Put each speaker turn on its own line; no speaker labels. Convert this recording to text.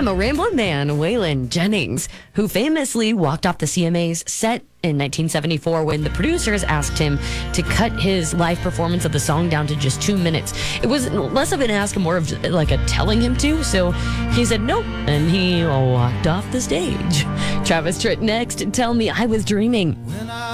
I'm a rambling man, Waylon Jennings, who famously walked off the CMA's set in 1974 when the producers asked him to cut his live performance of the song down to just 2 minutes. It was less of an ask and more of like a telling him to, so he said nope, and he walked off the stage. Travis Tritt next. Tell Me I Was Dreaming.